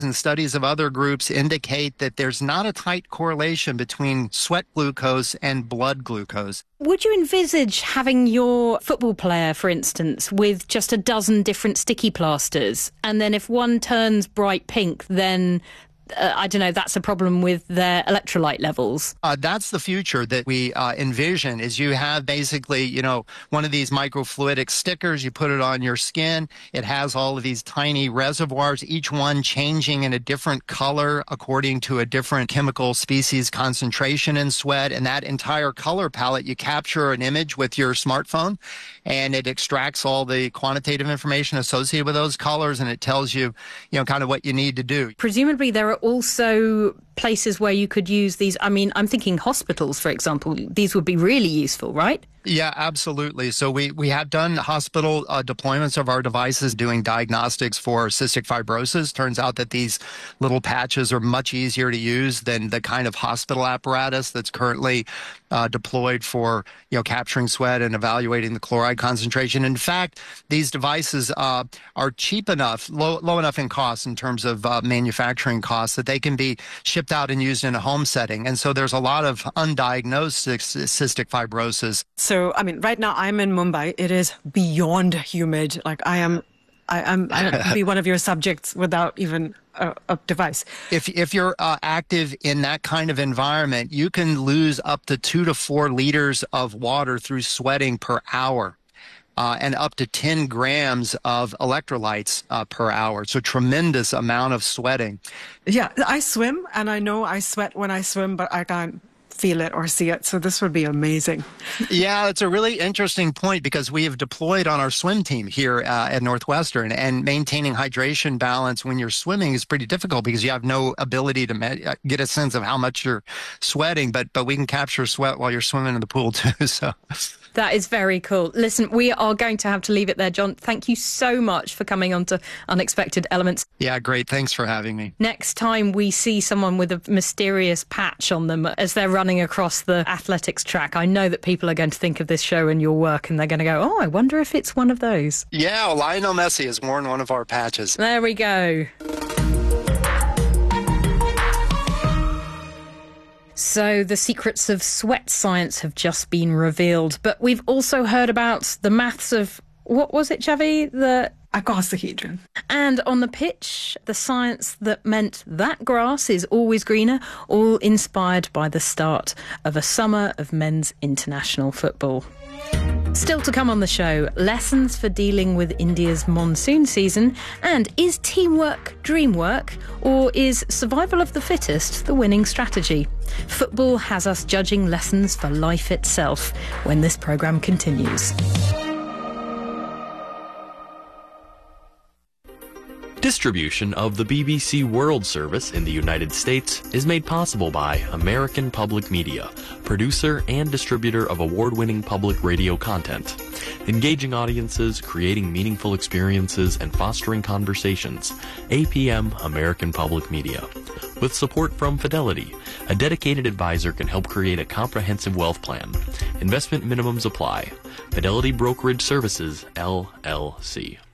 And studies of other groups indicate that there's not a tight correlation between sweat glucose and blood glucose. Would you envisage having your football player, for instance, with just a dozen different sticky plasters, and then if one turns bright pink, then I don't know, that's a problem with their electrolyte levels? That's the future that we envision, is you have basically, one of these microfluidic stickers, you put it on your skin. It has all of these tiny reservoirs, each one changing in a different color according to a different chemical species concentration in sweat. And that entire color palette, you capture an image with your smartphone, and it extracts all the quantitative information associated with those colors, and it tells you, kind of what you need to do. Presumably there are also places where you could use these. I mean, I'm thinking hospitals, for example. These would be really useful, right? Yeah, absolutely. So we have done hospital deployments of our devices doing diagnostics for cystic fibrosis. Turns out that these little patches are much easier to use than the kind of hospital apparatus that's currently deployed for, capturing sweat and evaluating the chloride concentration. In fact, these devices are cheap enough, low enough in cost in terms of manufacturing costs, that they can be shipped out and used in a home setting. And so there's a lot of undiagnosed cystic fibrosis. So, I mean, right now I'm in Mumbai. It is beyond humid. Like I could be one of your subjects without even a device. If you're active in that kind of environment, you can lose up to 2 to 4 liters of water through sweating per hour. And up to 10 grams of electrolytes per hour. So tremendous amount of sweating. Yeah, I swim, and I know I sweat when I swim, but I can't feel it or see it. So this would be amazing. Yeah, it's a really interesting point, because we have deployed on our swim team here at Northwestern, and maintaining hydration balance when you're swimming is pretty difficult because you have no ability to get a sense of how much you're sweating, but we can capture sweat while you're swimming in the pool too. So that is very cool. Listen, we are going to have to leave it there, John. Thank you so much for coming on to Unexpected Elements. Yeah, great. Thanks for having me. Next time we see someone with a mysterious patch on them as they're running across the athletics track, I know that people are going to think of this show and your work, and they're going to go, oh, I wonder if it's one of those. Yeah, well, Lionel Messi has worn one of our patches. There we go. So the secrets of sweat science have just been revealed, but we've also heard about the maths of, what was it, Xavi? The icosahedron. And on the pitch, the science that meant that grass is always greener, all inspired by the start of a summer of men's international football. Still to come on the show, lessons for dealing with India's monsoon season, and is teamwork dream work, or is survival of the fittest the winning strategy? Football has us judging lessons for life itself when this programme continues. Distribution of the BBC World Service in the United States is made possible by American Public Media, producer and distributor of award-winning public radio content. Engaging audiences, creating meaningful experiences, and fostering conversations. APM American Public Media. With support from Fidelity, a dedicated advisor can help create a comprehensive wealth plan. Investment minimums apply. Fidelity Brokerage Services, LLC.